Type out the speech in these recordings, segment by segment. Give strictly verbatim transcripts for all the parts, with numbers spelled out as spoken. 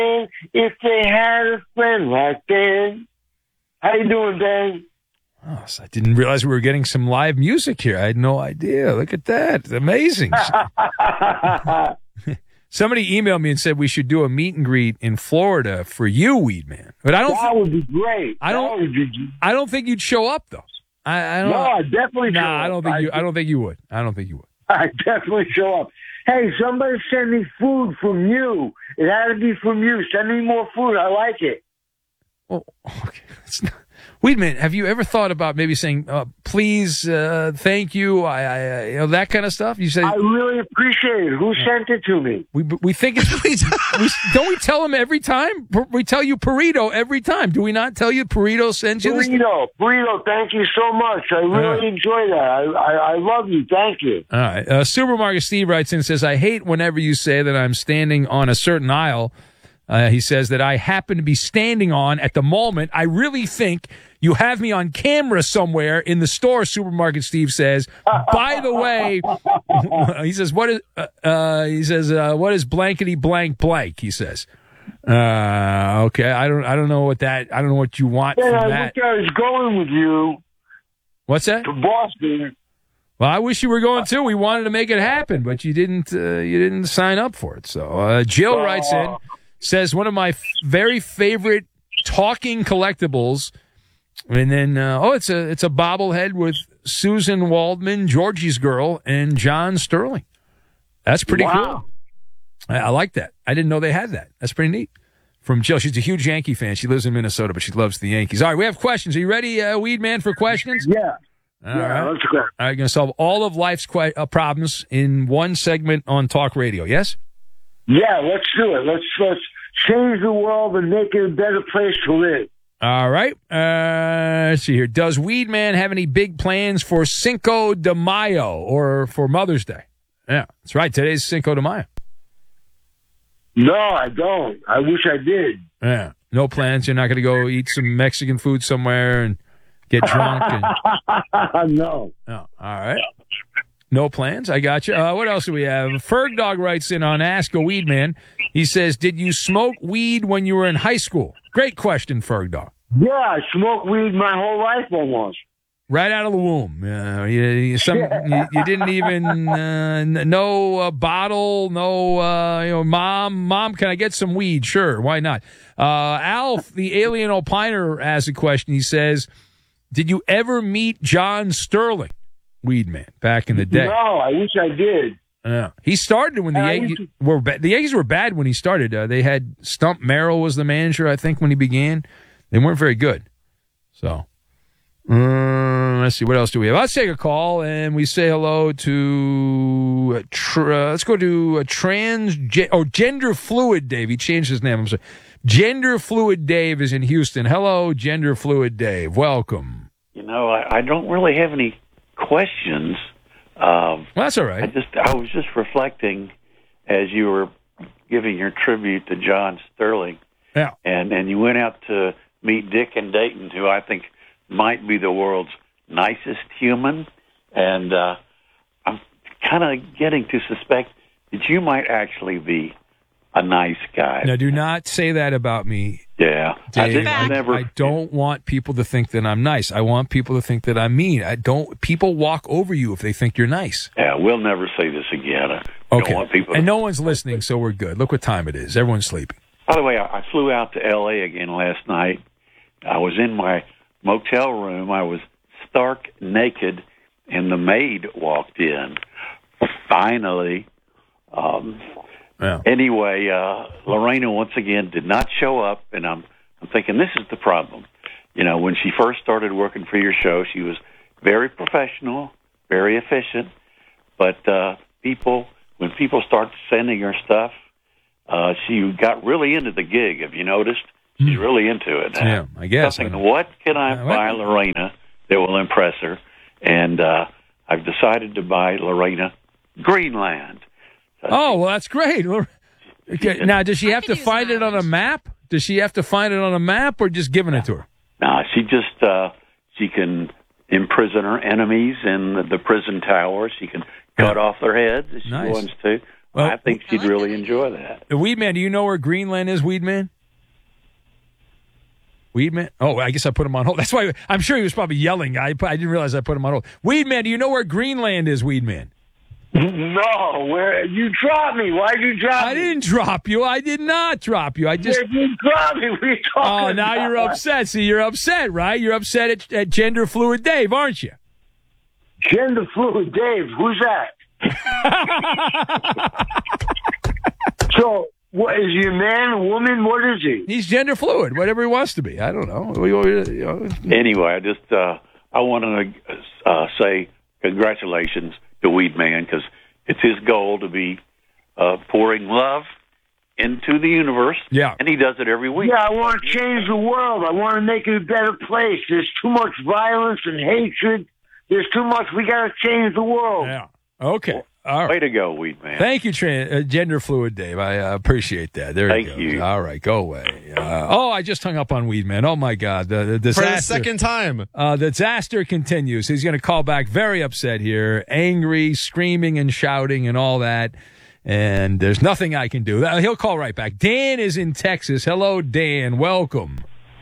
if they had a friend like Ben. How you doing, Ben? Oh, so I didn't realize we were getting some live music here. I had no idea. Look at that. It's amazing. Somebody emailed me and said we should do a meet and greet in Florida for you, Weed Man. But I don't. That would be great. I don't. That would be... I don't think you'd show up though. I, I don't. No, I definitely. No, show I don't up. think I, you. I don't think you would. I don't think you would. I definitely show up. Hey, somebody send me food from you. It had to be from you. Send me more food. I like it. Well, okay. It's not, wait a minute. Have you ever thought about maybe saying, uh, "Please, uh, thank you," I, I, you know, that kind of stuff? You say, I really appreciate it. Who sent it to me? We we think it's. we, don't we tell him every time? We tell you Burrito every time. Do we not tell you Burrito sends you this? Burrito, Burrito, thank you so much. I really Uh, enjoy that. I, I I love you. Thank you. All right. Uh, Supermarket Steve writes in and says, "I hate whenever you say that I'm standing on a certain aisle." Uh, he says that I happen to be standing on at the moment. I really think you have me on camera somewhere in the store, Supermarket Steve says. By the way, he says, what is, uh, uh, he says, uh, what is blankety blank blank, he says. Uh, okay. I don't, I don't know what that, I don't know what you want Yeah, from I that. wish I was going with you What's that? to Boston. Well, I wish you were going too. We wanted to make it happen, but you didn't, uh, you didn't sign up for it. So, uh, Jill Uh, writes in, says one of my f- very favorite talking collectibles. And then, uh, oh, it's a it's a bobblehead with Susan Waldman, Georgie's girl, and John Sterling. That's pretty Wow. cool. I, I like that. I didn't know they had that. That's pretty neat. From Jill, she's a huge Yankee fan. She lives in Minnesota, but she loves the Yankees. All right, we have questions. Are you ready, uh, Weed Man, for questions? Yeah. All yeah, right. let's go. All right, going to solve all of life's que- uh, problems in one segment on talk radio. Yes? Yeah, let's do it. Let's let's change the world and make it a better place to live. All right. Uh, let's see here. Does Weed Man have any big plans for Cinco de Mayo or for Mother's Day? Yeah, that's right. Today's Cinco de Mayo. No, I don't. I wish I did. Yeah. No plans. You're not going to go eat some Mexican food somewhere and get drunk? And... no. Oh, all right. No plans. I got you. Uh, what else do we have? Ferg Dog writes in on Ask a Weed Man. He says, did you smoke weed when you were in high school? Great question, Ferg Dog. Yeah, I smoked weed my whole life almost. Right out of the womb. Uh, you, you, some, you, you didn't even uh, no uh, bottle, no, uh, you know, mom, mom, can I get some weed? Sure, why not? Uh, Alf, the alien opiner, asks a question. He says, did you ever meet John Sterling, Weed Man, back in the day? No, I wish I did. Yeah, he started when the Uh, Yankees to- were ba- the Yankees were bad when he started. Uh, they had Stump Merrill was the manager, I think, when he began. They weren't very good. So, um, let's see, what else do we have? Let's take a call and we say hello to. Uh, tr- uh, let's go to a trans oh gender fluid Dave. He changed his name. I'm sorry. Gender fluid Dave is in Houston. Hello, gender fluid Dave. Welcome. You know, I, I don't really have any questions. Um, Well, that's all I right. just I was just reflecting as you were giving your tribute to John Sterling, Yeah. and and you went out to meet Dick and Dayton, who I think might be the world's nicest human, and uh, I'm kind of getting to suspect that you might actually be a nice guy. Now, do not say that about me. Yeah, I, Dave, didn't, I, never. I don't want people to think that I'm nice. I want people to think that I'm mean. I don't. People walk over you if they think you're nice. Yeah, we'll never say this again. I Okay. don't want people. And to, no one's listening, so we're good. Look what time it is. Everyone's sleeping. By the way, I, I flew out to L A again last night. I was in my motel room. I was stark naked, and the maid walked in. Finally. Um, Yeah. Anyway, uh, Lorena once again did not show up, and I'm I'm thinking this is the problem. You know, when she first started working for your show, she was very professional, very efficient, but uh, people when people start sending her stuff, uh, she got really into the gig. Have you noticed? She's really into it. Yeah, I guess. Thinking, I know. what can I Uh, what- buy Lorena that will impress her? And uh, I've decided to buy Lorena Greenland. Oh, well, that's great. Okay. Now, does she have to use find it on a map? Does she have to find it on a map or just giving it to her? No, she just uh, she can imprison her enemies in the, the prison tower. She can cut Yeah. off their heads if she Nice. wants to. Well, I think she'd really enjoy that. Weedman, do you know where Greenland is, Weedman? Weedman? Oh, I guess I put him on hold. That's why I'm sure he was probably yelling. I, I didn't realize I put him on hold. Weedman, do you know where Greenland is, Weedman? No, where you dropped me? Why'd you drop I me? didn't drop you. I did not drop you. I just. Yeah, you dropped me. What are you talking Oh, now about? you're upset. See, you're upset, right? You're upset at, at Gender Fluid Dave, aren't you? Gender fluid Dave. Who's that? So, what is he a man, a woman? What is he? He's gender fluid, whatever he wants to be. I don't know. We- we- you know. Anyway, I just uh, I want to uh, say congratulations to Weedman because it's his goal to be uh, pouring love into the universe. Yeah. And he does it every week. Yeah, I want to change the world. I want to make it a better place. There's too much violence and hatred. There's too much. We got to change the world. Yeah. Okay. All Way right. to go, Weedman. Thank you, Tran- uh, Gender Fluid Dave. I uh, appreciate that. There Thank you go. you. All right, go away. Uh, oh, I just hung up on Weedman. Oh, my God. The, the disaster. For the second time. Uh, the disaster continues. He's going to call back very upset here, angry, screaming and shouting and all that. And there's nothing I can do. Uh, He'll call right back. Dan is in Texas. Hello, Dan. Welcome.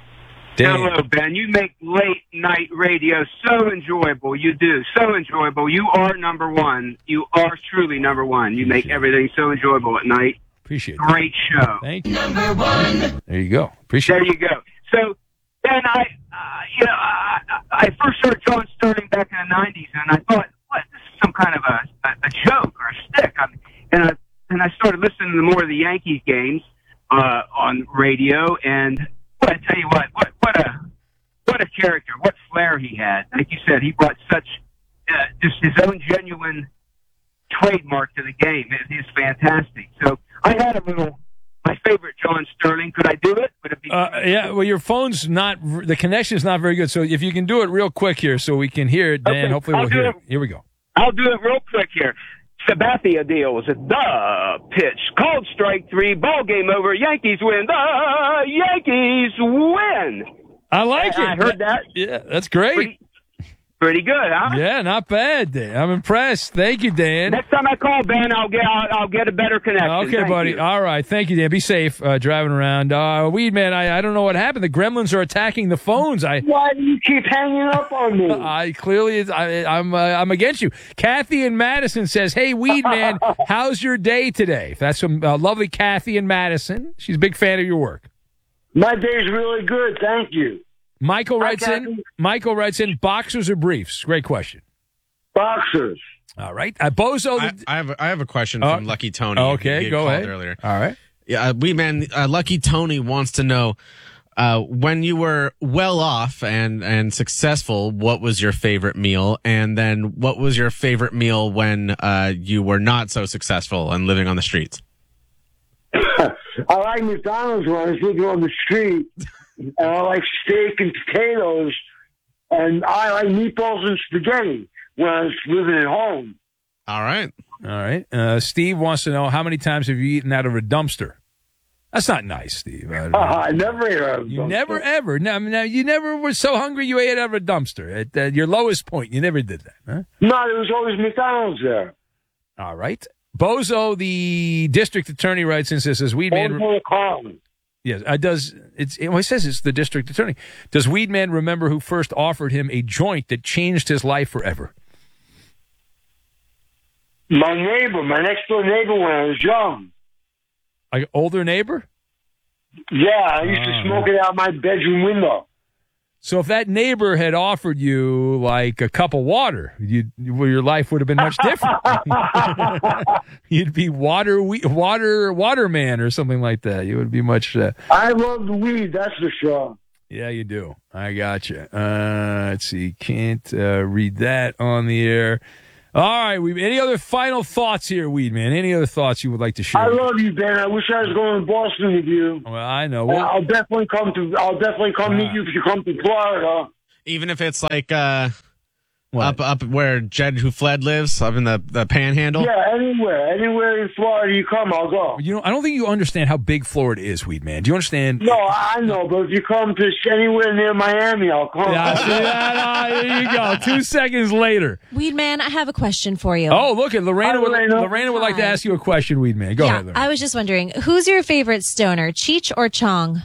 Dan. Hello, Ben. You make late night radio so enjoyable. You do. So enjoyable. You are number one. You are truly number one. You make everything so enjoyable at night. Appreciate it. Great show. Thank you. Number one. There you go. Appreciate There it. you go. So, Ben, I, uh, you know, I, I first heard John Sterling back in the nineties, and I thought, what, this is some kind of a, a, a joke or a stick. I mean, and I and I started listening to more of the Yankees games uh, on radio, and boy, I tell you what, what, what a what a character, what flair he had. Like you said, he brought such uh, just his own genuine trademark to the game. It is fantastic. So I had a little. My favorite John Sterling. Could I do it? Would it be? Uh, yeah, well, your phone's not, the connection is not very good. So if you can do it real quick here so we can hear it, Dan, Okay, hopefully I'll we'll do hear it. it. Here we go. I'll do it real quick here. Sabathia deals. The pitch. Called strike three. Ball game over. Yankees win. The Yankees win. I like I it. heard that. Yeah, that's great. Pretty, pretty good, huh? Yeah, not bad, Dan. I'm impressed. Thank you, Dan. Next time I call Ben, I'll get I'll, I'll get a better connection. Okay, Thank buddy. you. All right. Thank you, Dan. Be safe uh, driving around. Uh, Weed Man, I, I don't know what happened. The gremlins are attacking the phones. I Why do you keep hanging up on me? I clearly I, I'm uh, I'm against you. Kathy in Madison says, "Hey, Weed Man, how's your day today?" That's from uh, lovely Kathy in Madison. She's a big fan of your work. My day's really good. Thank you. Michael Hi, writes in. Kathy. Michael writes in. Boxers or briefs? Great question. Boxers. All right, uh, Bozo. I, The, I have I have a question Oh, from Lucky Tony. okay, He had go called ahead. Earlier. All right. Yeah, uh, we man, uh, Lucky Tony wants to know uh, when you were well off and and successful, what was your favorite meal, and then what was your favorite meal when uh, you were not so successful and living on the streets? I like McDonald's when I was living on the street, and I like steak and potatoes, and I like meatballs and spaghetti when I was living at home. All right. All right. Uh, Steve wants to know how many times have you eaten out of a dumpster? That's not nice, Steve. I don't know. I never ate out of You dumpster. never ever. No, no, you never were so hungry you ate out of a dumpster. At uh, your lowest point, you never did that, huh? No, there was always McDonald's there. All right. Bozo, the district attorney, writes in and says, Weedman. Old Collins. Yes, uh, does it's well, it says it's the district attorney. Does Weedman remember who first offered him a joint that changed his life forever? My neighbor, my next door neighbor when I was young. Like older neighbor? Yeah, I used Oh. to smoke it out my bedroom window. So if that neighbor had offered you like a cup of water, you well, your life would have been much different. You'd be water we- water waterman or something like that. You would be much. Uh, I love the weed, that's for sure. yeah, you do. I got you. Uh, let's see. Can't uh, read that on the air. All right. We, any other final thoughts here, Weedman? Any other thoughts you would like to share? I love you, Ben. I wish I was going to Boston with you. Well, I know. And Well, I'll definitely come to. I'll definitely come meet you if you come to Florida. Even if it's like uh, What? Up up where Jed Who Fled lives, up in the, the Panhandle. Yeah, anywhere, anywhere in Florida you come, I'll go. You know, I don't think you understand how big Florida is, Weed Man. Do you understand? No, I know, but if you come to anywhere near Miami, I'll come. Yeah, see, yeah, no, there you go. Two seconds later. Weed Man, I have a question for you. Oh, look at Lorena. Hi, would, Lorena. Lorena would like to Hi. ask you a question, Weed Man. Go yeah, ahead, Lorena. I was just wondering, who's your favorite stoner, Cheech or Chong?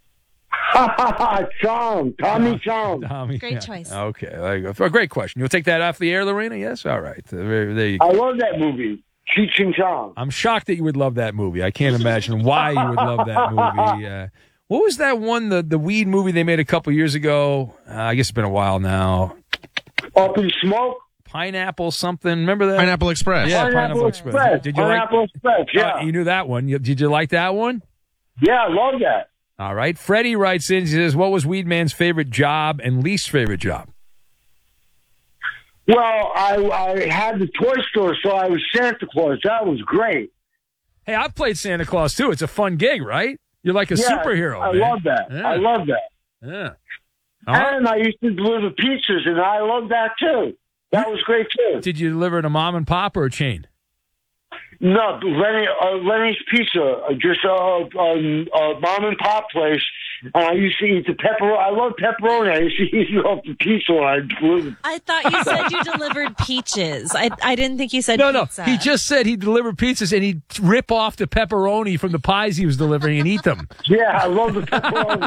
Chong, Tommy Chong. Tommy, Great yeah. choice. Okay, there you go. A great question. You'll take that off the air, Lorena? Yes? All right. Uh, There, there you go. I love that movie, Cheech and Chong. I'm shocked that you would love that movie. I can't imagine why you would love that movie. Uh, what was that one, the, the weed movie they made a couple years ago? Uh, I guess it's been a while now. Up in Smoke. Pineapple something. Remember that? Pineapple Express. Yeah, Pineapple, Pineapple Express. Express. Did you Pineapple like? Express, yeah. Uh, you knew that one. You- Did you like that one? Yeah, I love that. All right. Freddie writes in. He says, "What was Weed Man's favorite job and least favorite job?" Well, I, I had the toy store, so I was Santa Claus. That was great. Hey, I've played Santa Claus too. It's a fun gig, right? You're like a Yeah, superhero. I man. love that. Yeah. I love that. Yeah. All right. And I used to deliver pizzas, and I love that too. That was great too. Did you deliver to mom and pop or a chain? No, Lenny, uh, Lenny's Pizza, uh, just a uh, um, uh, mom and pop place. And I used to eat the pepperoni. I love pepperoni. I used to eat it off the pizza when I delivered. I thought you said you delivered peaches. I I didn't think you said No, no. pizza. He just said he delivered pizzas and he'd rip off the pepperoni from the pies he was delivering and eat them. Yeah, I love the pepperoni.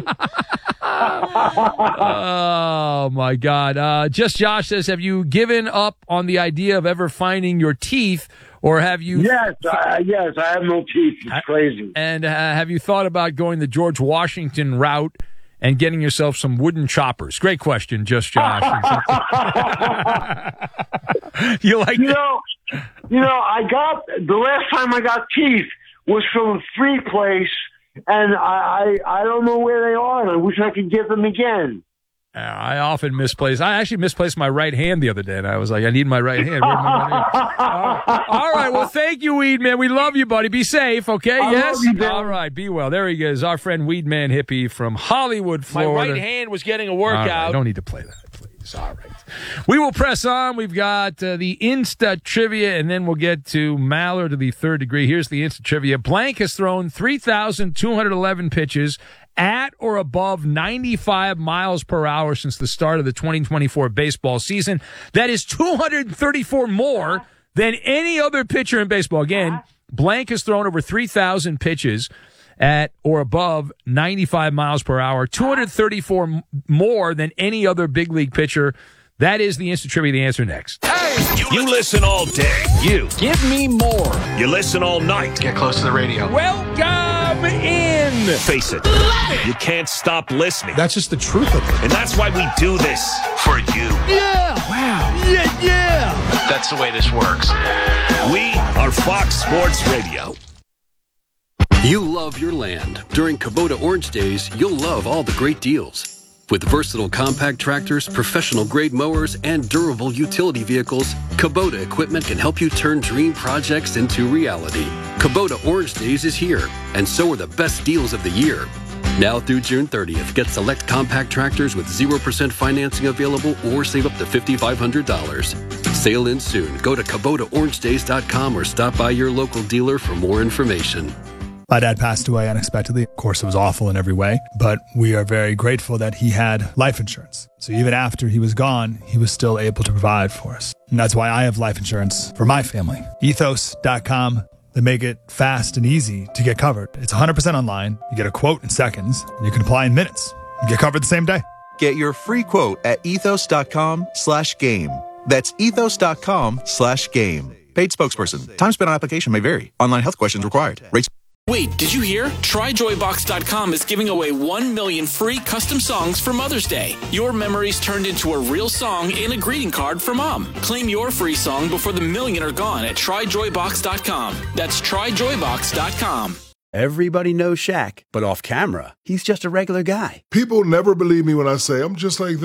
Oh, my God. Uh, Just Josh says, have you given up on the idea of ever finding your teeth, or have you... Yes, I, yes, I have no teeth. It's crazy. And uh, have you thought about going the George Washington route and getting yourself some wooden choppers? Great question, Just Josh. You like You that? know, you know, I got the last time I got teeth was from a free place, and I, I, I don't know where they are, and I wish I could get them again. Uh, I often misplace. I actually misplaced my right hand the other day, and I was like, I need my right hand. Where'd my right hand? Uh, all right. Well, thank you, Weed Man. We love you, buddy. Be safe, okay? I yes? love you, Dan. All right. Be well. There he is, our friend Weed Man Hippie from Hollywood, Florida. My right hand was getting a All right, workout. don't need to play that, please. All right. We will press on. We've got uh, the Insta Trivia, and then we'll get to Mallard to the third degree. Here's the Insta Trivia. Blank has thrown three thousand two hundred eleven pitches at or above ninety-five miles per hour since the start of the twenty twenty-four baseball season. That is two hundred thirty-four more than any other pitcher in baseball. Again, Blank has thrown over three thousand pitches at or above ninety-five miles per hour, two hundred thirty-four m- more than any other big league pitcher. That is the Instant Trivia. The answer next. You listen all day. You. Give me more. You listen all night. Get close to the radio. Welcome in. Face it. You can't stop listening. That's just the truth of it. And that's why we do this. For you. Yeah. Wow. Yeah, yeah. That's the way this works. We are Fox Sports Radio. You love your land. During Kubota Orange Days, you'll love all the great deals. With versatile compact tractors, professional-grade mowers, and durable utility vehicles, Kubota equipment can help you turn dream projects into reality. Kubota Orange Days is here, and so are the best deals of the year. Now through June thirtieth, get select compact tractors with zero percent financing available or save up to five thousand five hundred dollars. Sail in soon. Go to Kubota Orange Days dot com or stop by your local dealer for more information. My dad passed away unexpectedly. Of course, it was awful in every way, but we are very grateful that he had life insurance. So even after he was gone, he was still able to provide for us. And that's why I have life insurance for my family. Ethos dot com. They make it fast and easy to get covered. It's one hundred percent online. You get a quote in seconds, and you can apply in minutes. You get covered the same day. Get your free quote at ethos dot com slash game. That's ethos dot com slash game. Paid spokesperson. Time spent on application may vary. Online health questions required. Rates. Wait, did you hear? Try joy box dot com is giving away one million free custom songs for Mother's Day. Your memories turned into a real song and a greeting card for Mom. Claim your free song before the million are gone at try joy box dot com. That's try joy box dot com. Everybody knows Shaq, but off camera, he's just a regular guy. People never believe me when I say I'm just like them.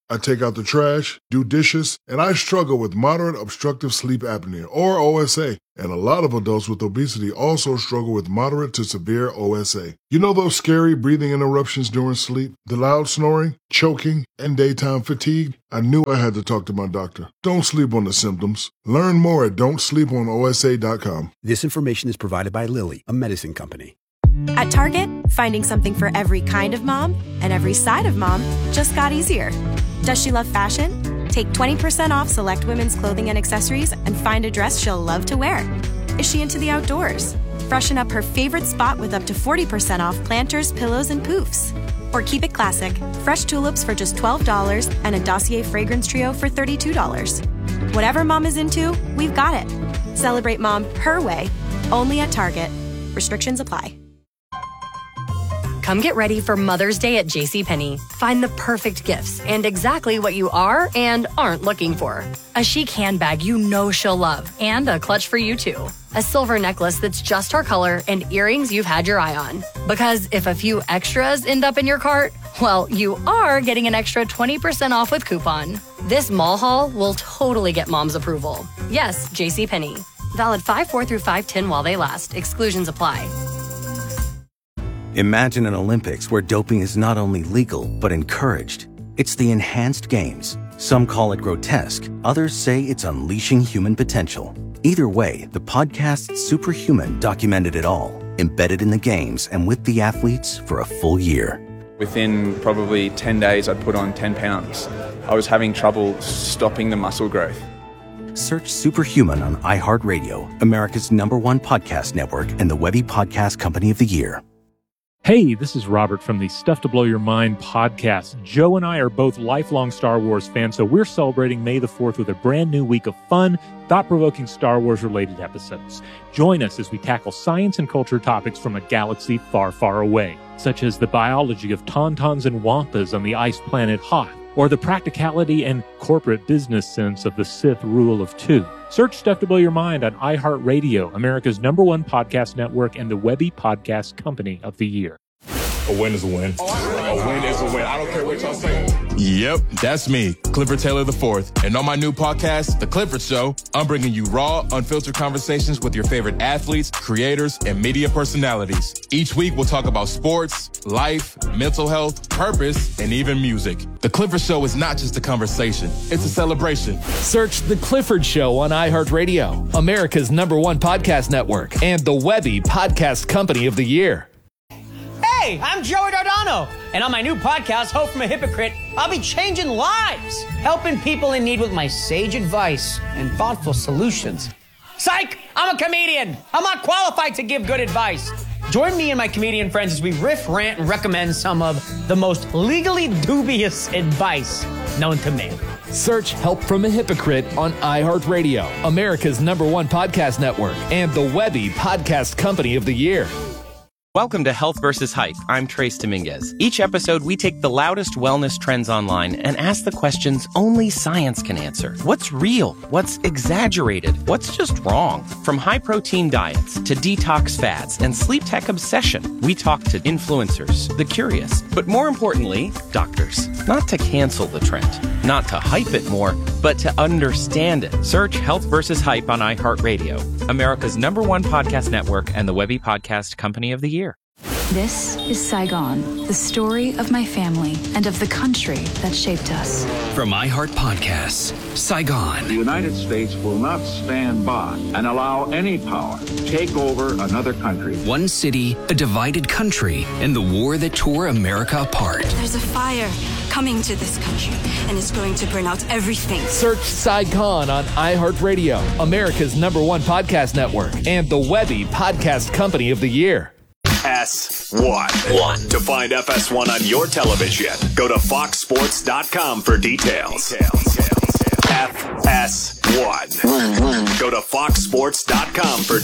I take out the trash, do dishes, and I struggle with moderate obstructive sleep apnea, or O S A. And a lot of adults with obesity also struggle with moderate to severe O S A. You know those scary breathing interruptions during sleep, the loud snoring, choking, and daytime fatigue? I knew I had to talk to my doctor. Don't sleep on the symptoms. Learn more at don't sleep on O S A dot com. This information is provided by Lilly, a medicine company. At Target, finding something for every kind of mom and every side of mom just got easier. Does she love fashion? Take twenty percent off select women's clothing and accessories and find a dress she'll love to wear. Is she into the outdoors? Freshen up her favorite spot with up to forty percent off planters, pillows, and poofs. Or keep it classic, fresh tulips for just twelve dollars and a Dossier fragrance trio for thirty-two dollars. Whatever mom is into, we've got it. Celebrate mom her way, only at Target. Restrictions apply. Come get ready for Mother's Day at JCPenney. Find the perfect gifts and exactly what you are and aren't looking for. A chic handbag you know she'll love and a clutch for you too. A silver necklace that's just her color and earrings you've had your eye on. Because if a few extras end up in your cart, well, you are getting an extra twenty percent off with coupon. This mall haul will totally get mom's approval. Yes, JCPenney. Valid five four through five ten while they last. Exclusions apply. Imagine an Olympics where doping is not only legal, but encouraged. It's the Enhanced Games. Some call it grotesque, others say it's unleashing human potential. Either way, the podcast Superhuman documented it all, embedded in the games and with the athletes for a full year. Within probably ten days, I'd put on ten pounds. I was having trouble stopping the muscle growth. Search Superhuman on iHeartRadio, America's number one podcast network and the Webby Podcast Company of the Year. Hey, this is Robert from the Stuff to Blow Your Mind podcast. Joe and I are both lifelong Star Wars fans, so we're celebrating May the fourth with a brand new week of fun, thought-provoking Star Wars-related episodes. Join us as we tackle science and culture topics from a galaxy far, far away, such as the biology of tauntauns and wampas on the ice planet Hoth, or the practicality and corporate business sense of the Sith rule of two. Search Stuff to Blow Your Mind on iHeartRadio, America's number one podcast network and the Webby Podcast Company of the Year. A win is a win. A win is a win. I don't care what y'all say. Yep, that's me, Clifford Taylor the fourth. And on my new podcast, The Clifford Show, I'm bringing you raw, unfiltered conversations with your favorite athletes, creators, and media personalities. Each week, we'll talk about sports, life, mental health, purpose, and even music. The Clifford Show is not just a conversation. It's a celebration. Search The Clifford Show on iHeartRadio, America's number one podcast network, and the Webby Podcast Company of the Year. Hey, I'm Joey Dardano, and on my new podcast, Hope from a Hypocrite, I'll be changing lives, helping people in need with my sage advice and thoughtful solutions. Psych! I'm a comedian. I'm not qualified to give good advice. Join me and my comedian friends as we riff, rant, and recommend some of the most legally dubious advice known to man. Search Help from a Hypocrite on iHeartRadio, America's number one podcast network, and the Webby Podcast Company of the Year. Welcome to Health versus Hype. I'm Trace Dominguez. Each episode, we take the loudest wellness trends online and ask the questions only science can answer. What's real? What's exaggerated? What's just wrong? From high-protein diets to detox fads and sleep tech obsession, we talk to influencers, the curious, but more importantly, doctors. Not to cancel the trend, not to hype it more, but to understand it. Search Health versus Hype on iHeartRadio, America's number one podcast network and the Webby Podcast Company of the Year. This is Saigon, the story of my family and of the country that shaped us. From iHeart Podcasts, Saigon. The United States will not stand by and allow any power to take over another country. One city, a divided country, and the war that tore America apart. There's a fire coming to this country, and it's going to burn out everything. Search Saigon on iHeartRadio, America's number one podcast network, and the Webby Podcast Company of the Year. S one. One. To find F S one on your television, go to fox sports dot com for details. F S one. Go to fox sports dot com for